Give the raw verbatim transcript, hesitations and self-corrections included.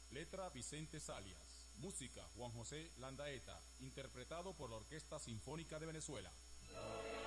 Letra Vicente Salias. Música Juan José Landaeta. Interpretado por la Orquesta Sinfónica de Venezuela.